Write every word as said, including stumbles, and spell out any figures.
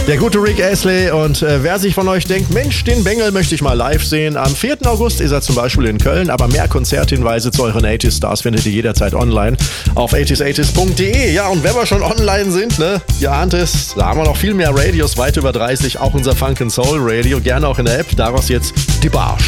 Der gute Rick Astley und äh, wer sich von euch denkt, Mensch, den Bengel möchte ich mal live sehen. Am vierten August ist er zum Beispiel in Köln, aber mehr Konzerthinweise zu euren achtziger Stars findet ihr jederzeit online auf achtziger achtziger punkt de. Ja, und wenn wir schon online sind, ne, ihr ahnt es, da haben wir noch viel mehr Radios, weit über dreißig, auch unser Funk and Soul Radio, gerne auch in der App. Daraus jetzt die Barsch.